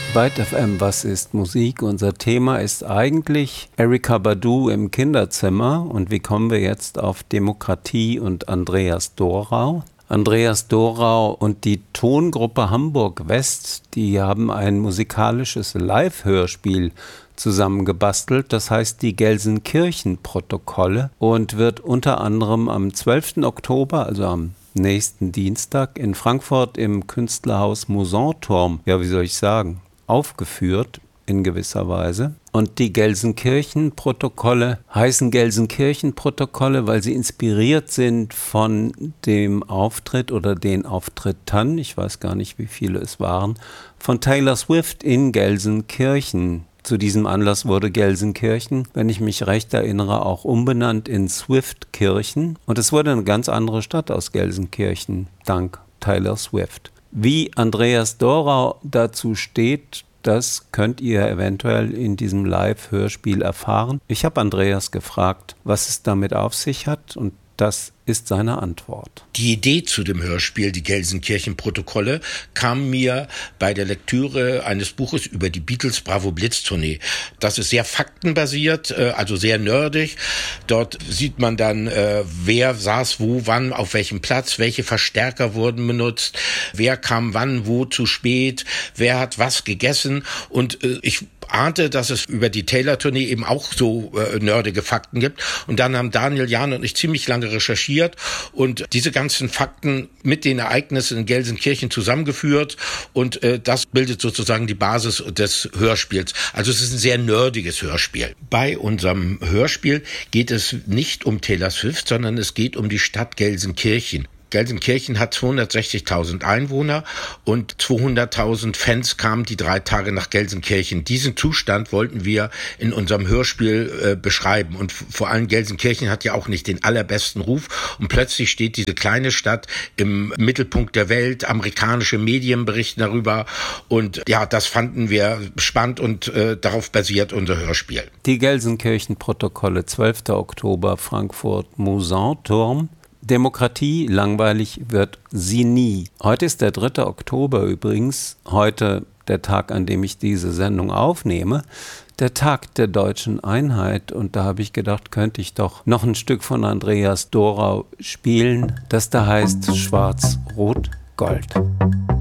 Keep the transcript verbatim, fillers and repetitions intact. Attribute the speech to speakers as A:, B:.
A: Byte F M, was ist Musik? Unser Thema ist eigentlich Erykah Badu im Kinderzimmer. Und wie kommen wir jetzt auf Demokratie und Andreas Dorau? Andreas Dorau und die Tongruppe Hamburg West, die haben ein musikalisches Live-Hörspiel zusammengebastelt, das heißt die Gelsenkirchen-Protokolle, und wird unter anderem am zwölften Oktober, also am nächsten Dienstag, in Frankfurt im Künstlerhaus Mousonturm, ja wie soll ich sagen, aufgeführt in gewisser Weise. Und die Gelsenkirchen-Protokolle heißen Gelsenkirchen-Protokolle, weil sie inspiriert sind von dem Auftritt oder den Auftritten, ich weiß gar nicht, wie viele es waren, von Taylor Swift in Gelsenkirchen. Zu diesem Anlass wurde Gelsenkirchen, wenn ich mich recht erinnere, auch umbenannt in Swiftkirchen. Und es wurde eine ganz andere Stadt aus Gelsenkirchen, dank Taylor Swift. Wie Andreas Dorau dazu steht, das könnt ihr eventuell in diesem Live-Hörspiel erfahren. Ich habe Andreas gefragt, was es damit auf sich hat, und das ist seine Antwort.
B: Die Idee zu dem Hörspiel, die Gelsenkirchen-Protokolle, kam mir bei der Lektüre eines Buches über die Beatles Bravo Blitz-Tournee. Das ist sehr faktenbasiert, also sehr nerdig. Dort sieht man dann, wer saß wo, wann, auf welchem Platz, welche Verstärker wurden benutzt, wer kam wann, wo zu spät, wer hat was gegessen. Und ich ahnte, dass es über die Taylor-Tournee eben auch so äh, nerdige Fakten gibt. Und dann haben Daniel, Jan und ich ziemlich lange recherchiert und diese ganzen Fakten mit den Ereignissen in Gelsenkirchen zusammengeführt. Und äh, das bildet sozusagen die Basis des Hörspiels. Also es ist ein sehr nerdiges Hörspiel. Bei unserem Hörspiel geht es nicht um Taylor Swift, sondern es geht um die Stadt Gelsenkirchen. Gelsenkirchen hat zweihundertsechzigtausend Einwohner und zweihunderttausend Fans kamen die drei Tage nach Gelsenkirchen. Diesen Zustand wollten wir in unserem Hörspiel äh, beschreiben. Und f- vor allem Gelsenkirchen hat ja auch nicht den allerbesten Ruf. Und plötzlich steht diese kleine Stadt im Mittelpunkt der Welt. Amerikanische Medien berichten darüber. Und ja, das fanden wir spannend und äh, darauf basiert unser Hörspiel.
A: Die Gelsenkirchen-Protokolle, zwölfter Oktober, Frankfurt, Mousonturm. Demokratie, langweilig wird sie nie. Heute ist der dritte Oktober übrigens, heute der Tag, an dem ich diese Sendung aufnehme, der Tag der deutschen Einheit. Und da habe ich gedacht, könnte ich doch noch ein Stück von Andreas Dorau spielen, das da heißt Schwarz, Rot, Gold.